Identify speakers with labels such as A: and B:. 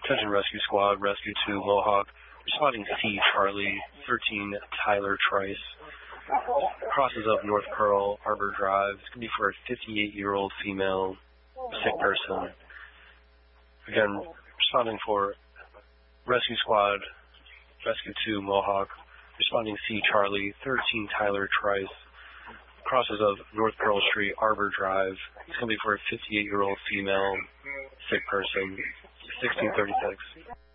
A: Attention Rescue Squad, Rescue 2, Mohawk. Responding C, Charlie, 13, Tyler Trice. Crosses of North Pearl, Arbor Drive. It's going to be for a 58-year-old female sick person. Again, responding for Rescue Squad, Rescue 2, Mohawk. Responding C, Charlie, 13, Tyler Trice. Crosses of North Pearl Street, Arbor Drive. It's going to be for a 58-year-old female sick person. 1636.